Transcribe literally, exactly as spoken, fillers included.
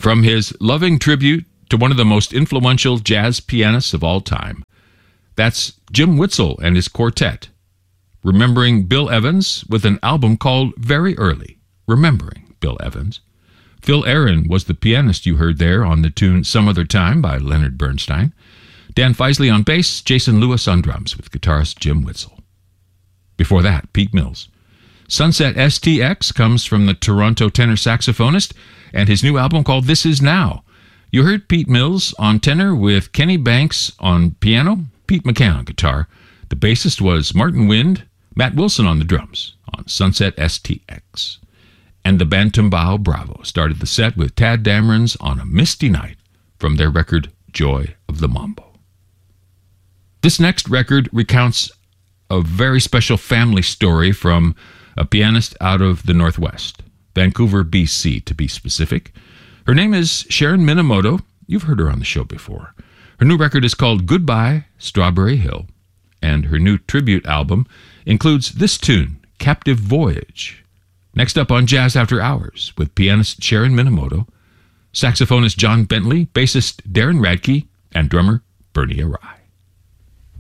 From his loving tribute to one of the most influential jazz pianists of all time, that's Jim Witzel and his quartet, remembering Bill Evans with an album called Very Early, Remembering Bill Evans. Phil Aaron was the pianist you heard there on the tune Some Other Time by Leonard Bernstein. Dan Feisley on bass, Jason Lewis on drums with guitarist Jim Witzel. Before that, Pete Mills. Sunset S T X comes from the Toronto tenor saxophonist and his new album called This Is Now. You heard Pete Mills on tenor with Kenny Banks on piano, Pete McCann on guitar. The bassist was Martin Wind, Matt Wilson on the drums on Sunset S T X. And the Bantumbao Bravo started the set with Tad Dameron's On a Misty Night from their record Joy of the Mambo. This next record recounts a very special family story from a pianist out of the Northwest, Vancouver, B C to be specific. Her name is Sharon Minamoto. You've heard her on the show before. Her new record is called Goodbye, Strawberry Hill, and her new tribute album includes this tune, Captive Voyage. Next up on Jazz After Hours with pianist Sharon Minamoto, saxophonist John Bentley, bassist Darren Radke, and drummer Bernie Arai.